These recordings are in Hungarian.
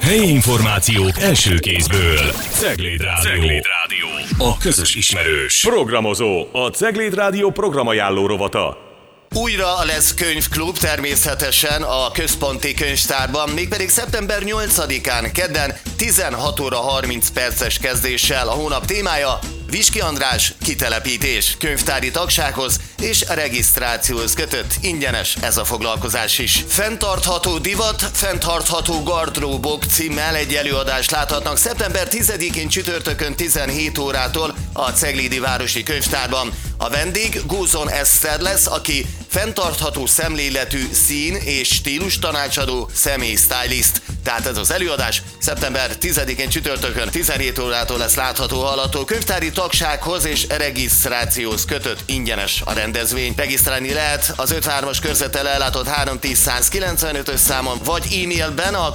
Helyi információk első kézből. Cegléd Rádió. A közös ismerős. Programozó. A Cegléd Rádió programajánló rovata. Újra lesz könyvklub természetesen a Központi Könyvtárban, mégpedig szeptember 8-án, kedden 16 óra 30 perces kezdéssel. A hónap témája Viski András kitelepítés, könyvtári tagsághoz és regisztrációhoz kötött ingyenes ez a foglalkozás is. Fenntartható divat, fenntartható gardróbok címmel egy előadást láthatnak szeptember 10-én csütörtökön 17 órától a Ceglédi Városi Könyvtárban. A vendég Gózon Eszter lesz, aki fenntartható szemléletű szín- és stílus tanácsadó, személysztylist. Tehát ez az előadás szeptember 10-én csütörtökön 17 órától lesz látható, hallható. Könyvtári tagsághoz és regisztrációhoz kötött ingyenes a rendezvény. Regisztrálni lehet az 53-as körzettel ellátott 310-195-ös számon, vagy e-mailben a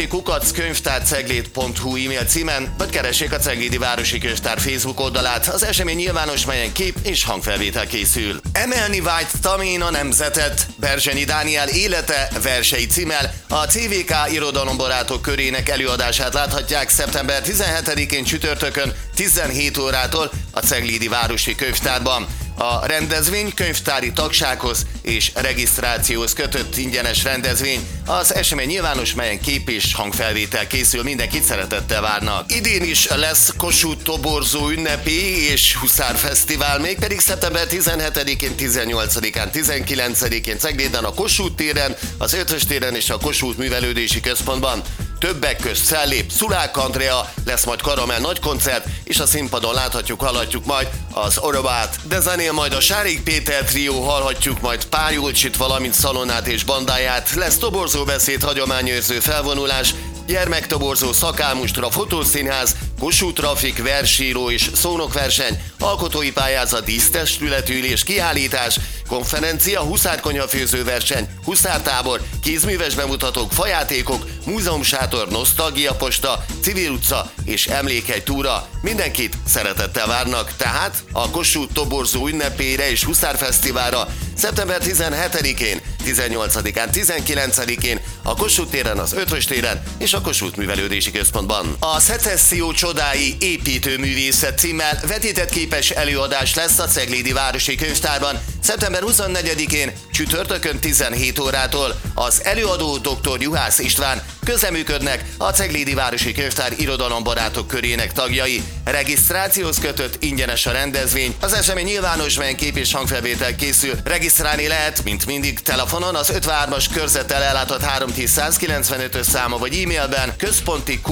központi@könyvtárcegléd.hu e-mail címen, vagy keressék a Ceglédi Városi Könyvtár Facebook oldalát. Az esemény nyilvános, melyen kép és hangfelvétel készül. Emelni vágyt Tamén a nemzetet. Berzsenyi Dániel élete versei címmel a CVK irodalombarátok körének előadását láthatják szeptember 17-én csütörtökön 17 órától a Ceglédi Városi Könyvtárban. A rendezvény könyvtári tagsághoz és regisztrációhoz kötött ingyenes rendezvény. Az esemény nyilvános, melyen kép és hangfelvétel készül, mindenkit szeretettel várnak. Idén is lesz Kossuth toborzó ünnepi és huszárfesztivál, mégpedig szeptember 17-én, 18-án, 19-én Cegléden a Kossuth téren, az Ötvös téren és a Kossuth Művelődési Központban. Többek közt fellép Szulák Andrea, lesz majd Karamell nagy koncert, és a színpadon láthatjuk, hallhatjuk majd az Orobát. De zenél majd a Sárig Péter trió, hallhatjuk majd Pál Jolcsit, valamint Szalonát és bandáját. Lesz toborzóbeszéd, hagyományőrző felvonulás, gyermektoborzó, szakálmustra, fotószínház, Kossuth trafik, versíró és szónokverseny, alkotói pályázat, dísztestületülés, kiállítás, konferencia, huszárkonyhafőzőverseny, huszártábor, kézműves bemutatók, fajátékok, múzeumsátor, nosztalgiaposta, civil utca és emlékhegy túra. Mindenkit szeretettel várnak tehát a Kossuth toborzó ünnepére és huszárfesztiválra szeptember 17-én, 18-án, 19-én a Kossuth téren, az Ötvös téren és a Kossuth Művelődési Központban. A Szecesszió csodái építőművészet címmel vetített képes előadás lesz a Ceglédi Városi Könyvtárban szeptember 24-én csütörtökön 17 órától. Az előadó dr. Juhász István, közreműködnek a Ceglédi Városi Könyvtár irodalombarátok körének tagjai. Regisztrációhoz kötött ingyenes a rendezvény. Az esemény nyilvános, melyen kép és hangfelvétel készül. Regisztrálni lehet, mint mindig, telefonon az 53-as körzettel ellátott 310-195-ös száma, vagy e-mailben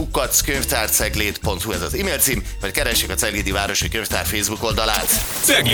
központi@könyvtárcegléd.hu ez az e-mail cím, vagy keressék a Ceglédi Városi Könyvtár Facebook oldalát. Cegléd